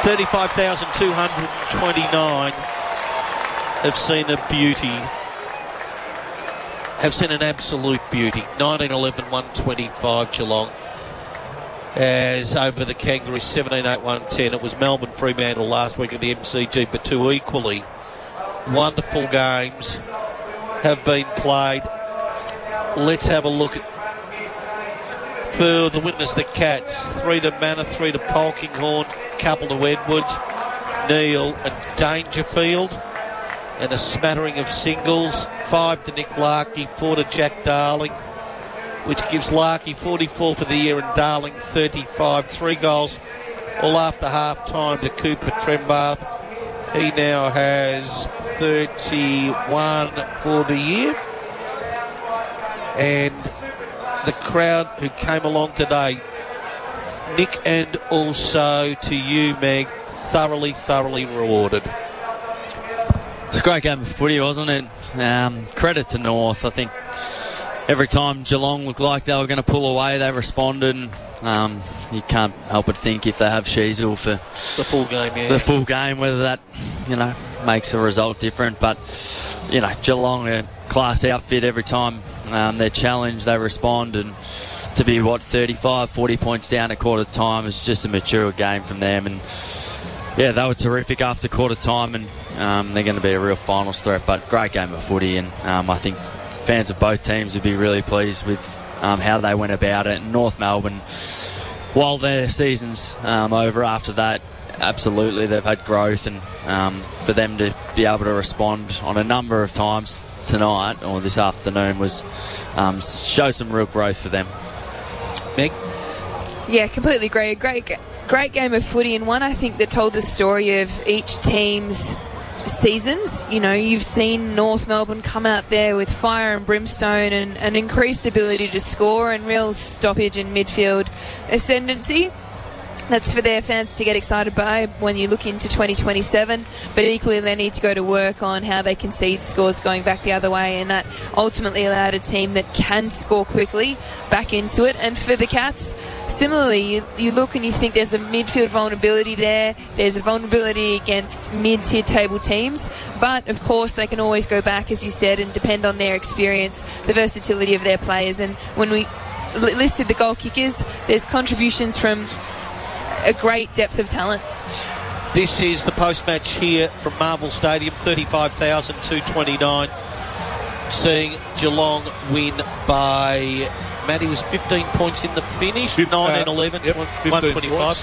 35,229 have seen a beauty. Have seen an absolute beauty. 1911, 125 Geelong. As over the Kangaroos, 17-8, 110. It was Melbourne Fremantle last week at the MCG, but two equally wonderful games have been played. Let's have a look at, for the witness, the Cats. 3 to Manor, 3 to Polkinghorne, couple to Edwards, Neale and Dangerfield, and a smattering of singles. 5 to Nick Larkey, 4 to Jack Darling, which gives Larkey 44 for the year and Darling 35. 3 goals all after half-time to Cooper Trembath. He now has 31 for the year. And the crowd who came along today, Nick, and also to you, Meg, thoroughly rewarded. It's a great game of footy, wasn't it? Credit to North. I think every time Geelong looked like they were going to pull away, they responded. And, you can't help but think if they have Sheasel for the full game, the full game, whether that makes the result different. But Geelong, a class outfit every time they're challenged, they respond, and to be 35, 40 points down at quarter time is just a mature game from them. And yeah, they were terrific after quarter time, and they're going to be a real finals threat. But great game of footy, and I think fans of both teams would be really pleased with how they went about it. And North Melbourne, while their season's over after that, absolutely they've had growth, and for them to be able to respond on a number of times tonight or this afternoon was show some real growth for them. Meg? Yeah, completely agree. Great game of footy, and one I think that told the story of each team's seasons. You've seen North Melbourne come out there with fire and brimstone and an increased ability to score and real stoppage in midfield ascendancy. That's for their fans to get excited by when you look into 2027, but equally they need to go to work on how they concede scores going back the other way, and that ultimately allowed a team that can score quickly back into it. And for the Cats, similarly, you look and you think there's a midfield vulnerability there, there's a vulnerability against mid-tier table teams, but of course they can always go back, as you said, and depend on their experience, the versatility of their players. And when we listed the goal kickers, there's contributions from a great depth of talent. This is the post-match here from Marvel Stadium, 35,229. Seeing Geelong win by, Matty, was 15 points in the finish, 19-11, 125.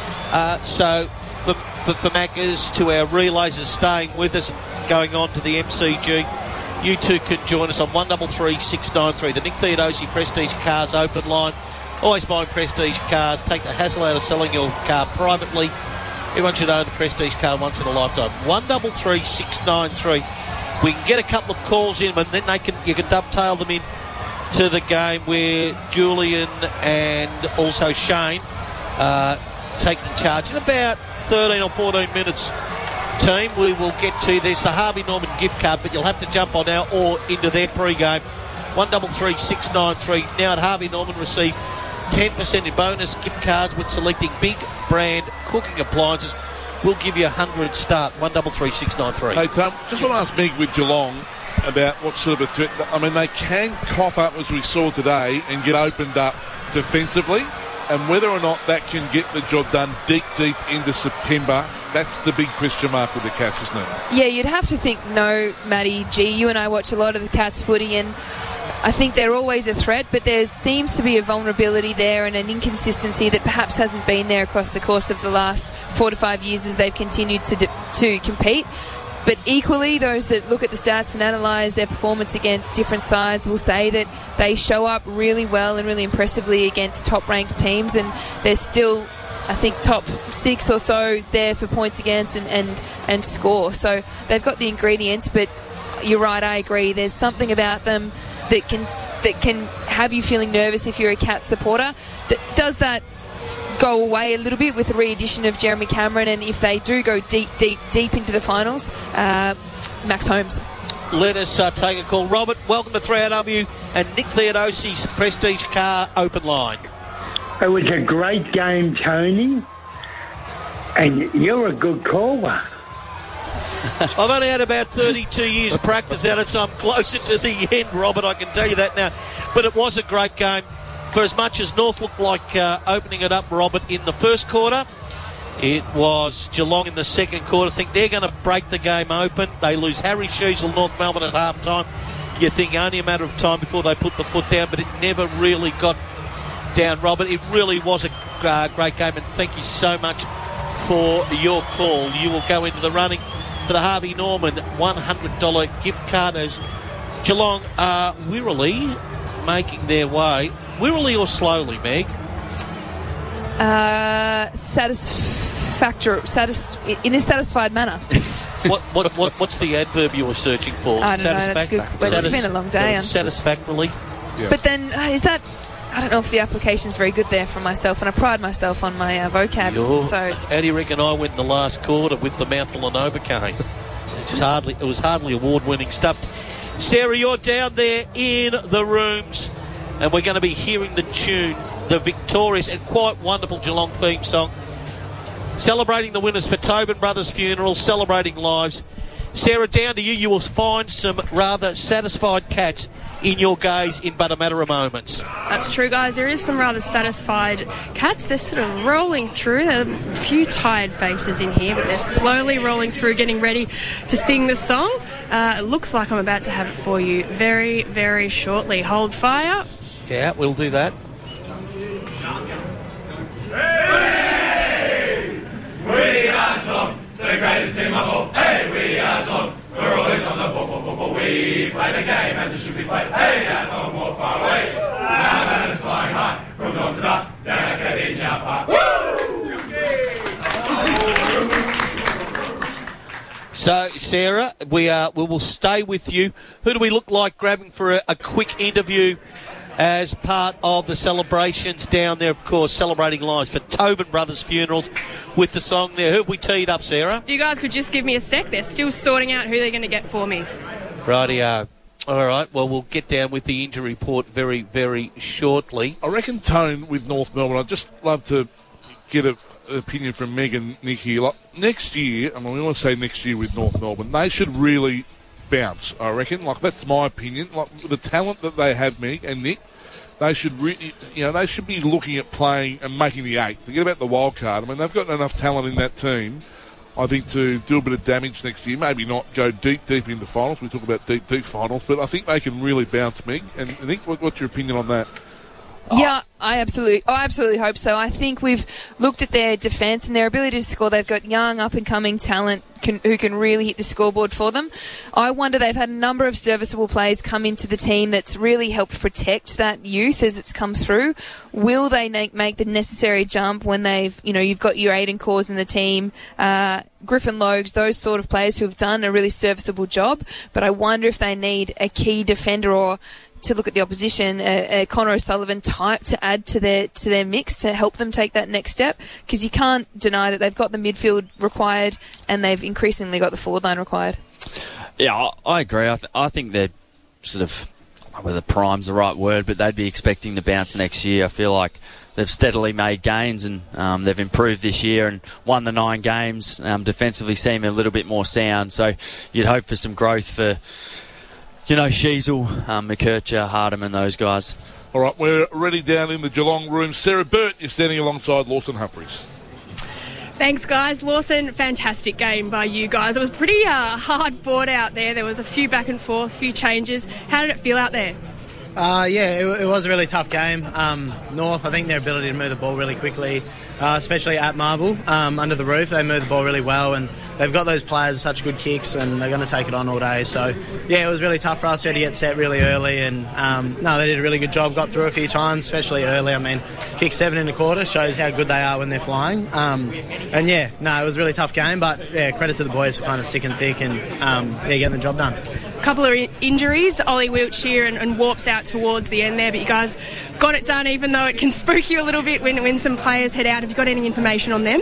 So for Maccas, to our relays staying with us, going on to the MCG, you two can join us on 133 693, the Nick Theodosi Prestige Cars open line. Always buying Prestige cars. Take the hassle out of selling your car privately. Everyone should own a Prestige car once in a lifetime. 133 693. We can get a couple of calls in, and then you can dovetail them in to the game where Julian and also Shane taking charge in about 13 or 14 minutes. Team, we will get to this, the Harvey Norman gift card, but you'll have to jump on now or into their pre-game. 133 693. Now at Harvey Norman, receive 10% in bonus gift cards when selecting big brand cooking appliances. We'll give you 100 start. 133 693. Hey Tom, just want to ask Meg with Geelong about what sort of a threat. I mean, they can cough up, as we saw today, and get opened up defensively, and whether or not that can get the job done deep into September, that's the big question mark with the Cats, isn't it? Yeah, you'd have to think no, Matty G. You and I watch a lot of the Cats footy, and I think they're always a threat, but there seems to be a vulnerability there and an inconsistency that perhaps hasn't been there across the course of the last 4 to 5 years as they've continued to compete. But equally, those that look at the stats and analyse their performance against different sides will say that they show up really well and really impressively against top-ranked teams, and they're still, I think, top 6 or so there for points against and score. So they've got the ingredients, but you're right, I agree. There's something about them that can have you feeling nervous if you're a Cat supporter. Does that go away a little bit with the re-addition of Jeremy Cameron, and if they do go deep into the finals, Max Holmes? Let us take a call. Robert, welcome to 3RW and Nick Theodosi's Prestige Car open line. It was a great game, Tony. And you're a good caller. I've only had about 32 years practice at it, so I'm closer to the end, Robert, I can tell you that now. But it was a great game. For as much as North looked like opening it up, Robert, in the first quarter, it was Geelong in the second quarter. I think they're going to break the game open. They lose Harry Sheasel, North Melbourne at half-time. You think only a matter of time before they put the foot down, but it never really got down, Robert. It really was a great game, and thank you so much for your call. You will go into the running for the Harvey Norman $100 gift card as Geelong are wearily making their way. Wearily or slowly, Meg? In a satisfied manner. What's the adverb you were searching for? I don't know, that's good. Well, it's been a long day. Satisfactorily. Yeah. But then, is that... I don't know if the application's very good there for myself, and I pride myself on my vocab. How do you reckon I went in the last quarter with the mouthful of Novocaine? It was hardly award-winning stuff. Sarah, you're down there in the rooms, and we're going to be hearing the tune, the victorious and quite wonderful Geelong theme song, celebrating the winners for Tobin Brothers Funeral, celebrating lives. Sarah, down to you. You will find some rather satisfied cats in your gaze in but a matter of moments. That's true, guys. There is some rather satisfied cats. They're sort of rolling through. There are a few tired faces in here, but they're slowly rolling through, getting ready to sing the song. It looks like I'm about to have it for you very, very shortly. Hold fire. Yeah, we'll do that. Hey! We are Geelong, the greatest team of all. Hey, we are Geelong. We're always on the ball. We play the game as it should be played. Hey, no more far away. Now that is flying high from dawn to dark down at Cardinia Park. Woo! So, Sarah, we will stay with you. Who do we look like grabbing for a quick interview as part of the celebrations down there, of course, celebrating lives for Tobin Brothers Funerals with the song there. Who have we teed up, Sarah? If you guys could just give me a sec, they're still sorting out who they're going to get for me. Rightio. All right, well, we'll get down with the injury report very, very shortly. I reckon Tone with North Melbourne, I'd just love to get an opinion from Meg and Nick here. Like, next year, we want to say next year with North Melbourne, they should really bounce, I reckon. Like, that's my opinion. Like, the talent that they have, Meg and Nick, they should really, they should be looking at playing and making the eight. Forget about the wild card. They've got enough talent in that team, I think, to do a bit of damage next year. Maybe not go deep into finals. We talk about deep finals, but I think they can really bounce, Meg. And Nick, what's your opinion on that? Yeah, I absolutely hope so. I think we've looked at their defence and their ability to score. They've got young, up-and-coming talent who can really hit the scoreboard for them. I wonder, they've had a number of serviceable players come into the team that's really helped protect that youth as it's come through. Will they make the necessary jump when you've got your Aiden Cores in the team, Griffin Logues, those sort of players who have done a really serviceable job. But I wonder if they need a key defender or, to look at the opposition, a Connor O'Sullivan type to add to their mix to help them take that next step, because you can't deny that they've got the midfield required and they've increasingly got the forward line required. Yeah, I agree. I think they're sort of, whether prime's the right word, but they'd be expecting to bounce next year. I feel like they've steadily made gains and they've improved this year and won the 9 games. Defensively seem a little bit more sound, so you'd hope for some growth for Sheasel, McKercher, Hardeman, those guys. All right, we're ready down in the Geelong room. Sarah Burt is standing alongside Lawson Humphries. Thanks, guys. Lawson, fantastic game by you guys. It was pretty hard fought out there. There was a few back and forth, a few changes. How did it feel out there? It was a really tough game. North, I think their ability to move the ball really quickly, especially at Marvel, under the roof, they move the ball really well, and they've got those players, such good kicks, and they're going to take it on all day. So, it was really tough for us to get set really early, and they did a really good job, got through a few times, especially early. Kick 7 in a quarter shows how good they are when they're flying. It was a really tough game, but credit to the boys for kind of sticking thick and getting the job done. A couple of injuries, Ollie Wiltshire and Warps out towards the end there, but you guys got it done, even though it can spook you a little bit when some players head out. Have you got any information on them?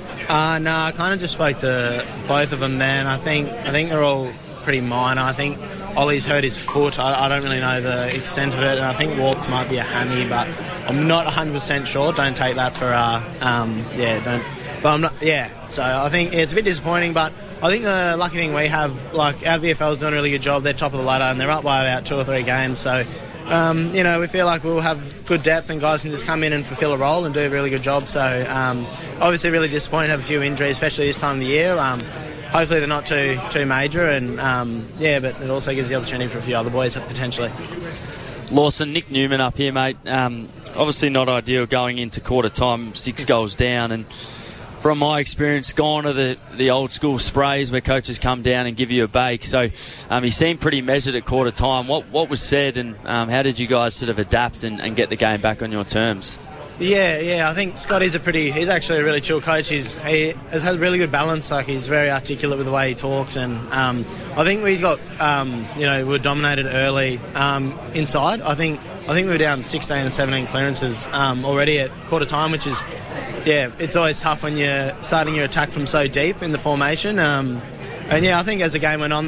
I kind of just spoke to both of them then. I think they're all pretty minor. I think Ollie's hurt his foot. I don't really know the extent of it, and I think Warps might be a hammy, but I'm not 100% sure. Don't take that for But I'm not. Yeah, so I think it's a bit disappointing. But I think the lucky thing we have, like our VFL's doing a really good job. They're top of the ladder and they're up by about 2 or 3 games. So we feel like we'll have good depth and guys can just come in and fulfil a role and do a really good job. So obviously really disappointed to have a few injuries, especially this time of the year. Hopefully they're not too major, and but it also gives the opportunity for a few other boys potentially. Lawson, Nick Newman up here, mate. Obviously not ideal going into quarter time, 6 goals down, and from my experience, gone are the old school sprays where coaches come down and give you a bake. So he seemed pretty measured at quarter time. What was said, and how did you guys sort of adapt and get the game back on your terms? Yeah, I think Scotty's he's actually a really chill coach. He has had really good balance. Like, he's very articulate with the way he talks, and I think we got we were dominated early inside. I think we were down 16 and 17 clearances already at quarter time, which is it's always tough when you're starting your attack from so deep in the formation. I think as the game went on,